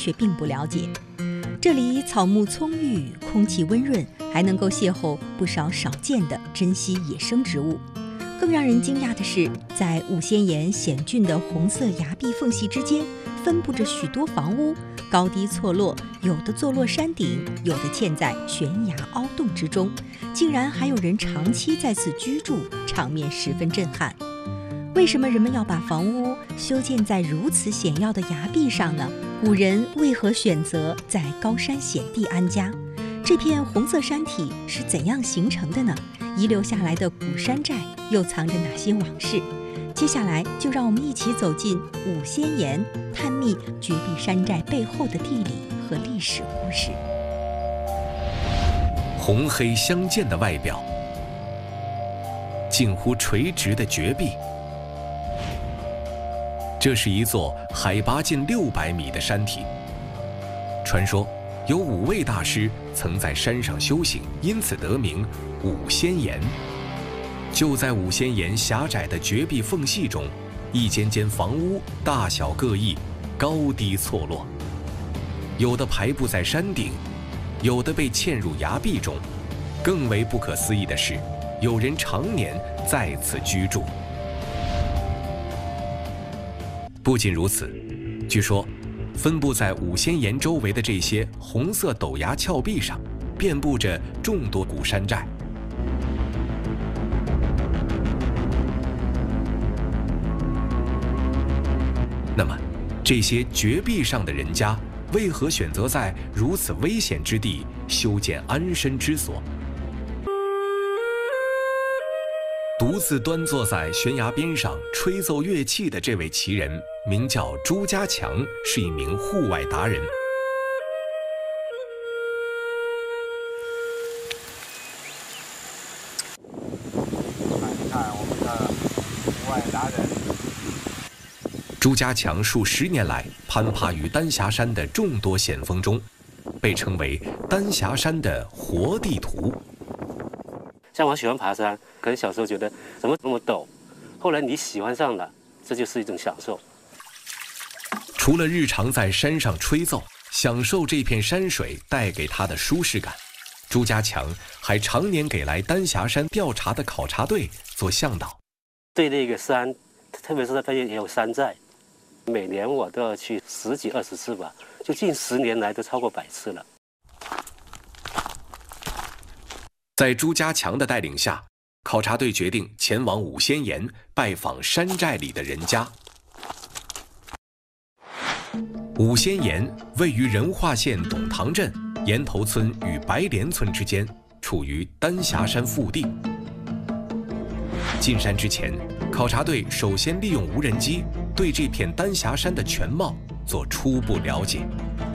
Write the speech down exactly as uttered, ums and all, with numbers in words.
却并不了解。这里草木葱郁，空气温润，还能够邂逅不少少见的珍稀野生植物。更让人惊讶的是，在五仙岩险峻的红色崖壁缝隙之间，分布着许多房屋，高低错落，有的坐落山顶，有的嵌在悬崖凹洞之中，竟然还有人长期在此居住，场面十分震撼。为什么人们要把房屋修建在如此险要的崖壁上呢？古人为何选择在高山险地安家？这片红色山体是怎样形成的呢？遗留下来的古山寨又藏着哪些往事？接下来就让我们一起走进五仙岩，探秘绝壁山寨背后的地理和历史故事。 红黑相间的外表，近乎垂直的绝壁，这是一座海拔近六百米的山体。传说有五位大师曾在山上修行，因此得名五仙岩。就在五仙岩狭窄的绝壁缝隙中，一间间房屋大小各异，高低错落，有的排布在山顶，有的被嵌入崖壁中。更为不可思议的是，有人常年在此居住。不仅如此，据说分布在五仙岩周围的这些红色陡崖峭壁上，遍布着众多古山寨。那么，这些绝壁上的人家为何选择在如此危险之地修建安身之所？独自端坐在悬崖边上吹奏乐器的这位奇人，名叫朱家强，是一名户外达人。 你看我们的户外达人。 朱家强数十年来攀爬于丹霞山的众多险峰中，被称为丹霞山的活地图。 像我喜欢爬山，可能小时候觉得怎么那么陡，后来你喜欢上了，这就是一种享受。 除了日常在山上吹奏，享受这片山水带给他的舒适感，朱家强还常年给来丹霞山调查的考察队做向导。 对那个山，特别是它也有山寨，每年我都要去十几二十次吧，就近十年来都超过百次了。 在朱家强的带领下，考察队决定前往五仙岩拜访山寨里的人家。五仙岩位于仁化县董塘镇岩头村与白莲村之间，处于丹霞山腹地。进山之前，考察队首先利用无人机对这片丹霞山的全貌做初步了解。